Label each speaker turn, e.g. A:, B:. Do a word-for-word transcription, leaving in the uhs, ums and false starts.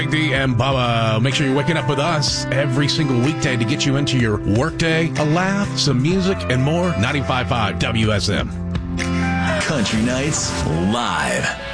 A: Big D and Bubba, make sure you're waking up with us every single weekday to get you into your workday, a laugh, some music, and more. ninety-five point five W S M.
B: Country Nights Live.